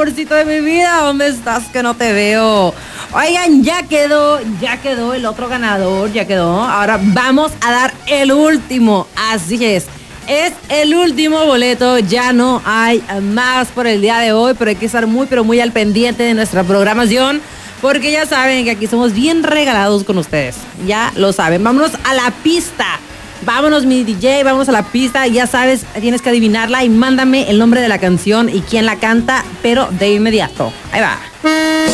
amorcito de mi vida, ¿dónde estás que no te veo? Oigan, ya quedó el otro ganador, ya quedó. Ahora vamos a dar el último, así es el último boleto, ya no hay más por el día de hoy, pero hay que estar muy, pero muy al pendiente de nuestra programación, porque ya saben que aquí somos bien regalados con ustedes, ya lo saben. Vámonos a la pista. Vámonos, mi DJ, vámonos a la pista. Ya sabes, tienes que adivinarla y mándame el nombre de la canción y quién la canta, pero de inmediato. Ahí va.